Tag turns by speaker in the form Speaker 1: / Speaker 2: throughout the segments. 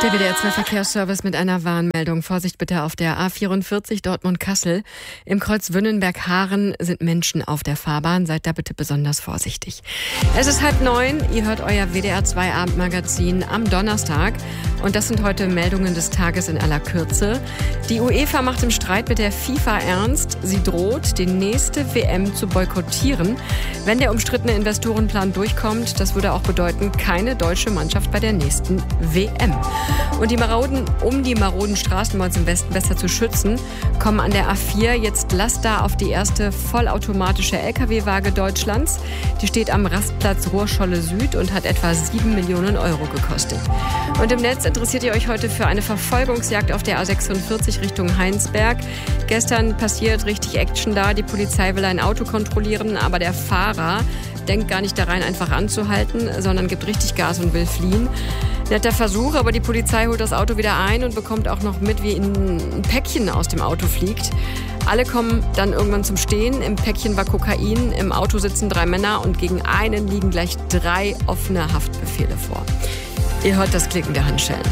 Speaker 1: Der WDR 2 Verkehrsservice mit einer Warnmeldung. Vorsicht bitte auf der A44 Dortmund-Kassel. Im Kreuz Wünnenberg-Haaren sind Menschen auf der Fahrbahn. Seid da bitte besonders vorsichtig. Es ist 8:30. Ihr hört euer WDR 2 Abendmagazin am Donnerstag. Und das sind heute Meldungen des Tages in aller Kürze. Die UEFA macht im Streit mit der FIFA ernst. Sie droht, die nächste WM zu boykottieren. Wenn der umstrittene Investorenplan durchkommt, das würde auch bedeuten, keine deutsche Mannschaft bei der nächsten WM. Und um die maroden Straßenmalls im Westen besser zu schützen, kommen an der A4 jetzt Laster auf die erste vollautomatische Lkw-Waage Deutschlands. Die steht am Rastplatz Ruhrscholle Süd und hat etwa 7 Millionen Euro gekostet. Und im Netz interessiert ihr euch heute für eine Verfolgungsjagd auf der A46 Richtung Heinsberg. Gestern passiert richtig Action da. Die Polizei will ein Auto kontrollieren, aber der Fahrer denkt gar nicht da rein, einfach anzuhalten, sondern gibt richtig Gas und will fliehen. Netter Versuch, aber die Polizei holt das Auto wieder ein und bekommt auch noch mit, wie ein Päckchen aus dem Auto fliegt. Alle kommen dann irgendwann zum Stehen. Im Päckchen war Kokain, im Auto sitzen 3 Männer und gegen einen liegen gleich 3 offene Haftbefehle vor. Ihr hört das Klicken der Handschellen.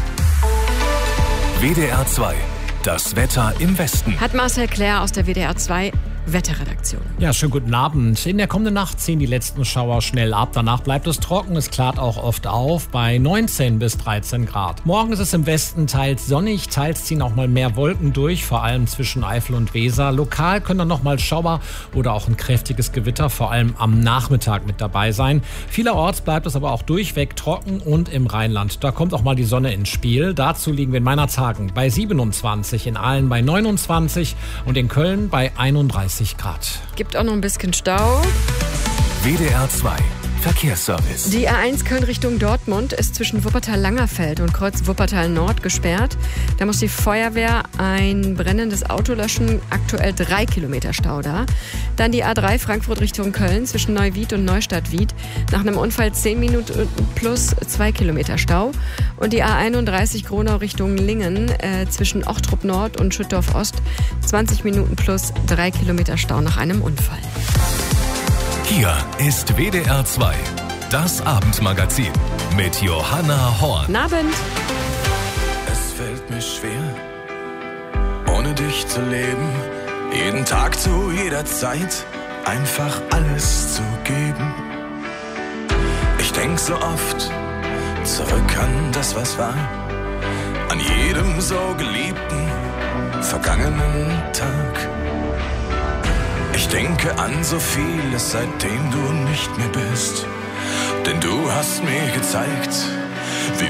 Speaker 2: WDR 2, das Wetter im Westen.
Speaker 1: Hat Marcel Claire aus der WDR 2 Wetterredaktion.
Speaker 3: Ja, schönen guten Abend. In der kommenden Nacht ziehen die letzten Schauer schnell ab. Danach bleibt es trocken. Es klart auch oft auf bei 19 bis 13 Grad. Morgen ist es im Westen teils sonnig, teils ziehen auch mal mehr Wolken durch, vor allem zwischen Eifel und Weser. Lokal können dann noch mal Schauer oder auch ein kräftiges Gewitter, vor allem am Nachmittag mit dabei sein. Vielerorts bleibt es aber auch durchweg trocken und im Rheinland. Da kommt auch mal die Sonne ins Spiel. Dazu liegen wir in Meinerzhagen bei 27, in Aalen bei 29 und in Köln bei 31 Grad.
Speaker 1: Gibt auch noch ein bisschen Stau.
Speaker 2: WDR 2 Verkehrsservice.
Speaker 1: Die A1 Köln Richtung Dortmund ist zwischen Wuppertal-Langerfeld und Kreuz Wuppertal-Nord gesperrt. Da muss die Feuerwehr ein brennendes Auto löschen. Aktuell 3 Kilometer Stau da. Dann die A3 Frankfurt Richtung Köln zwischen Neuwied und Neustadt-Wied. Nach einem Unfall 10 Minuten plus 2 Kilometer Stau. Und die A31 Gronau Richtung Lingen zwischen Ochtrup Nord und Schüttorf Ost 20 Minuten plus 3 Kilometer Stau nach einem Unfall.
Speaker 2: Hier ist WDR 2, das Abendmagazin mit Johanna Horn.
Speaker 1: Guten Abend.
Speaker 4: Es fällt mir schwer, ohne dich zu leben. Jeden Tag zu jeder Zeit einfach alles zu geben. Ich denk so oft zurück an das, was war, an jedem so geliebten vergangenen Tag. Ich denke an so vieles, seitdem du nicht mehr bist. Denn du hast mir gezeigt,